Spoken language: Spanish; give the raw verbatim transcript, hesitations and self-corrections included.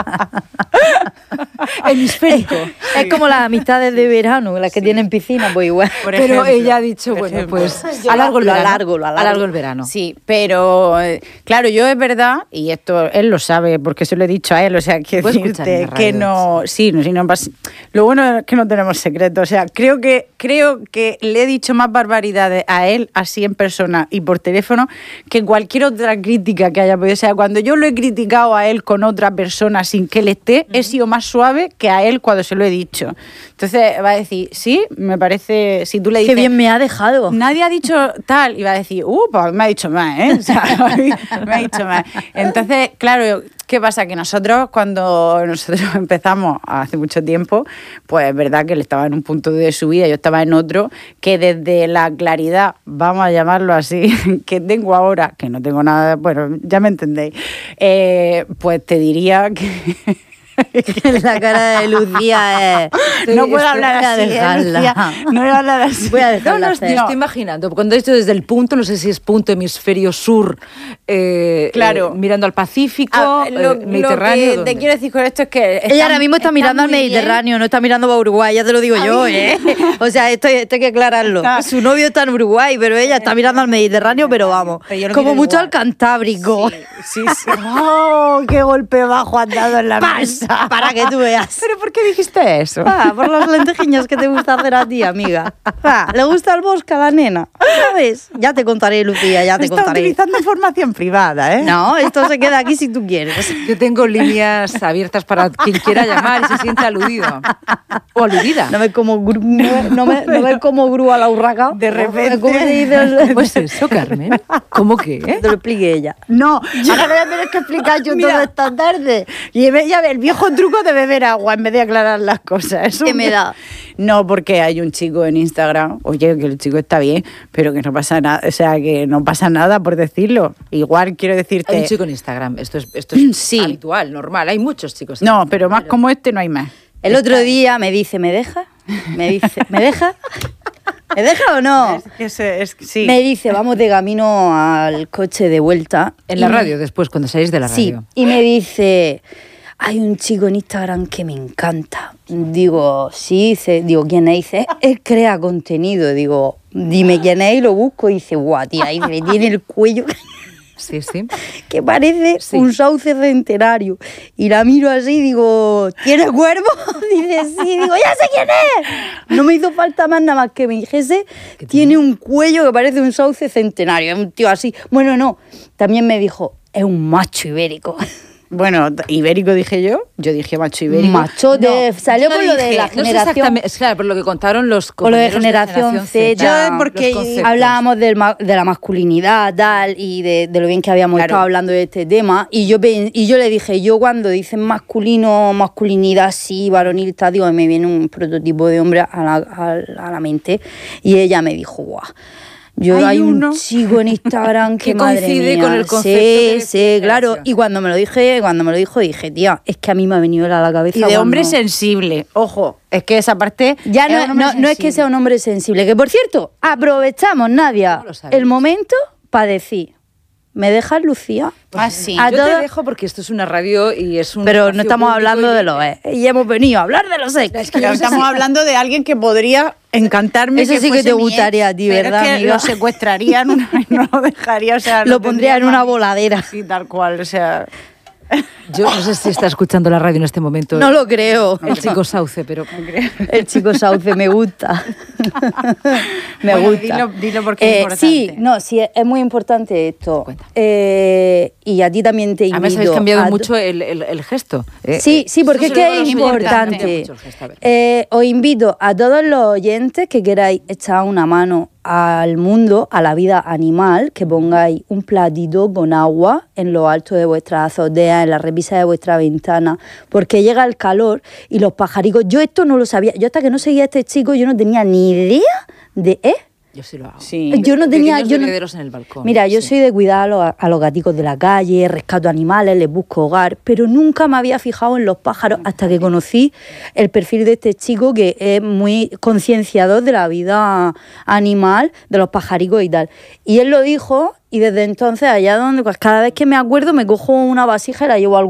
Hemisférico. Es, es como las amistades de verano, las que sí. tienen piscina, pues igual. Por pero ejemplo, ella ha dicho, bueno, ejemplo, pues alargo el verano. Alargo, lo alargo. alargo el verano. Sí, pero claro, yo es verdad, y esto él lo sabe, porque se lo he dicho a él, o sea, que decirte que no, sí, no, sí, no pasa. Lo bueno es que no tenemos secretos, o sea, creo que creo que le he dicho más barbaridades a él así en persona y por teléfono que cualquier otra crítica que haya podido. O sea, cuando yo lo he criticado a él con otra persona sin que él esté, uh-huh. he sido más suave que a él cuando se lo he dicho. Entonces va a decir, sí, me parece, si tú le dices... Qué bien me ha dejado. Nadie ha dicho tal, y va a decir, uh, pues me ha dicho más, ¿eh? O sea, me ha dicho más. Entonces, claro, ¿qué pasa? Que nosotros, cuando nosotros empezamos hace mucho tiempo, pues es verdad que él estaba en un punto de su vida, yo estaba en otro, que desde la claridad, vamos a llamarlo así, que tengo ahora, que no tengo nada, bueno, ya me entendéis, eh, pues te diría que... La cara de Lucía es... No puedo hablar así, ¿eh, Lucía? No voy a hablar así. Voy a dejarla no, no, hacer. Yo estoy imaginando, cuando esto desde el punto, no sé si es punto hemisferio sur, eh, claro. eh, mirando al Pacífico, ah, lo, eh, Mediterráneo. Lo que ¿dónde? Te quiero decir con esto es que... Está, ella ahora mismo está, está mirando al Mediterráneo, bien. No está mirando a Uruguay, ya te lo digo ¿A yo, ¿eh? O sea, esto, esto hay que aclararlo. Está. Su novio está en Uruguay, pero ella está mirando al Mediterráneo, pero vamos, pero no como mucho igual. Al Cantábrico. Sí, sí, sí. ¡Oh, qué golpe bajo has dado en la mesa! Para que tú veas. ¿Pero por qué dijiste eso? Ah, por las lentejiñas que te gusta hacer a ti, amiga. Ah, ¿le gusta el bosque a la nena? ¿Sabes? Ya te contaré, Lucía, ya te Está contaré. Está utilizando información privada, ¿eh? No, esto se queda aquí si tú quieres. Yo tengo líneas abiertas para quien quiera llamar y se siente aludido. O aludida. No me como gru, no, no me, no me como grúa la urraca. De repente. ¿Cómo se dice? El... Pues eso, Carmen. ¿Cómo que? Eh? Te lo explique ella. No, yo ahora voy a tener que explicar yo todo esta tarde. Y ya ve el viejo truco de beber agua en vez de aclarar las cosas. Eso ¿Qué me da? No, porque hay un chico en Instagram, oye, que el chico está bien, pero que no pasa nada, o sea, que no pasa nada por decirlo. Igual quiero decirte... Hay un chico en Instagram, esto es, esto es sí. habitual, normal, hay muchos chicos. No, pero más pero... como este no hay más. El otro día me dice, ¿me deja? Me dice, ¿me deja? ¿Me deja o no? Es que se, es, sí. Me dice, vamos de camino al coche de vuelta. En la radio, me... después, cuando salís de la radio. Sí, y me dice... Hay un chico en Instagram que me encanta. Digo, sí, dice, digo, ¿quién es? Dice, él crea contenido. Digo, dime quién es y lo busco. Y dice, guau, tía, ahí me tiene el cuello. Sí, sí. Que parece sí. un sauce centenario. Y la miro así y digo, ¿tiene cuervo? Dice, sí. Digo, ya sé quién es. No me hizo falta más nada más que me dijese, tiene un cuello que parece un sauce centenario. Es un tío así. Bueno, no. También me dijo, es un macho ibérico. Bueno, ibérico dije yo, yo dije macho ibérico. Machote, no, salió por lo de la generación. No sé claro, por lo que contaron los con lo de generación, de generación Z. Yo, porque hablábamos del, de la masculinidad, tal, y de, de lo bien que habíamos claro. estado hablando de este tema. Y yo, y yo le dije, yo cuando dicen masculino, masculinidad, sí, varonil, tal, digo, me viene un prototipo de hombre a la, a, a la mente. Y ella me dijo, guau. Yo hay, hay un chico en Instagram que, que madre coincide mía, con el concepto sí, de sí, claro. Y cuando me lo dije, cuando me lo dijo, dije, tía, es que a mí me ha venido a la cabeza. Y de cuando... hombre sensible, ojo, es que esa parte ya no, no, no es que sea un hombre sensible. Que por cierto, aprovechamos, Nadia, el momento para decir. ¿Me dejas, Lucía? Ah, sí. A Yo todo... te dejo porque esto es una radio y es un... Pero no estamos hablando y... de los ex. Y hemos venido a hablar de los ex. Es que no estamos hablando de alguien que podría encantarme. Eso que sí que te gustaría a ti, ¿verdad, pero es que amiga? lo secuestrarían, una... no lo dejaría, o sea... Lo pondría en una voladera. Sí, tal cual, o sea... Yo no sé si está escuchando la radio en este momento. No lo creo. El chico Sauce, pero... El chico Sauce me gusta. me bueno, gusta. Dilo, dilo porque eh, es importante. Sí, no, sí, es muy importante esto. Eh, y a ti también te invito. Además habéis cambiado a... mucho el, el, el gesto. Eh, sí, sí, porque es que es importante. Eh, os invito a todos los oyentes que queráis echar una mano al mundo, a la vida animal, que pongáis un platito con agua en lo alto de vuestras azoteas, en la repisa de vuestra ventana, porque llega el calor y los pajaricos... Yo esto no lo sabía, yo hasta que no seguía a este chico, yo no tenía ni idea de... ¿eh? Yo sí lo hago. Sí. Yo no tenía... Yo no, en el balcón. Mira, yo sí. soy de cuidar a los, a los gaticos de la calle, rescato animales, les busco hogar, pero nunca me había fijado en los pájaros hasta que conocí el perfil de este chico que es muy concienciador de la vida animal, de los pajaricos y tal. Y él lo dijo y desde entonces allá donde, pues cada vez que me acuerdo me cojo una vasija y la llevo al